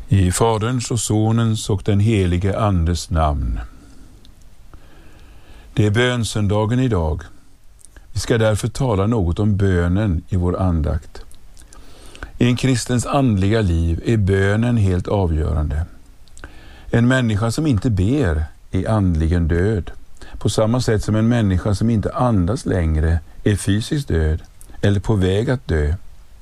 I Faderns och Sonens och den helige Andes namn. Det är bönsöndagen idag. Vi ska därför tala något om bönen i vår andakt. I en kristens andliga liv är bönen helt avgörande. En människa som inte ber är andligen död, på samma sätt som en människa som inte andas längre är fysiskt död eller på väg att dö.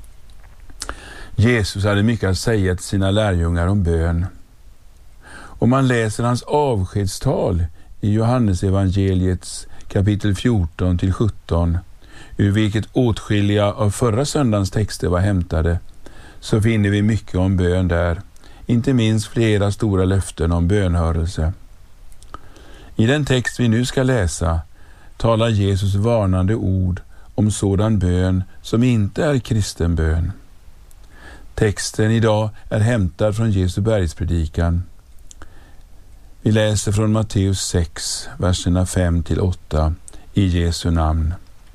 Jesus hade mycket att säga till sina lärjungar om bön. Om man läser hans avskedstal i Johannes evangeliets kapitel 14-17, ur vilket åtskilliga av förra söndagens texter var hämtade, så finner vi mycket om bön där, inte minst flera stora löften om bönhörelse. I den text vi nu ska läsa talar Jesus varnande ord om sådan bön som inte är kristen bön. Texten idag är hämtad från Jesu bergspredikan. Vi läser från Matteus 6, verserna 5-8 i Jesu namn.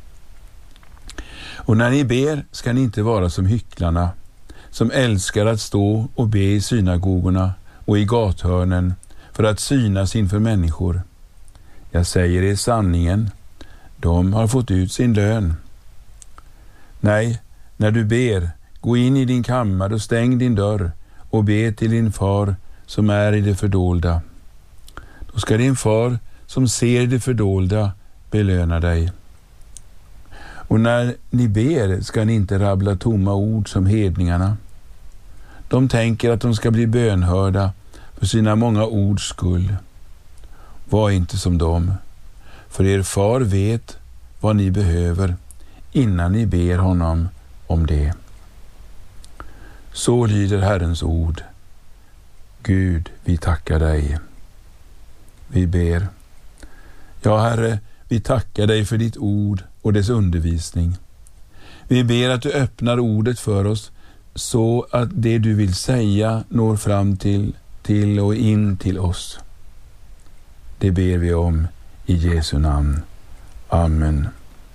Och när ni ber ska ni inte vara som hycklarna, som älskar att stå och be i synagogorna och i gathörnen för att synas inför människor. Jag säger er sanningen, de har fått ut sin lön. Nej, när du ber, gå in i din kammare och stäng din dörr och be till din far som är i det fördolda. Då ska din far som ser det fördolda belöna dig. Och när ni ber ska ni inte rabbla tomma ord som hedningarna. De tänker att de ska bli bönhörda för sina många ords skull. Var inte som dem, för er far vet vad ni behöver innan ni ber honom om det. Så lyder Herrens ord. Gud, vi tackar dig. Vi ber. Ja, Herre, vi tackar dig för ditt ord och dess undervisning. Vi ber att du öppnar ordet för oss så att det du vill säga når fram till och in till oss. Det ber vi om i Jesu namn. Amen.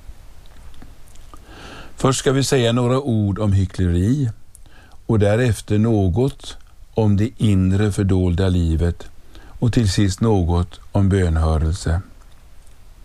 Först ska vi säga några ord om hyckleri och därefter något om det inre fördolda livet och till sist något om bönhörelse.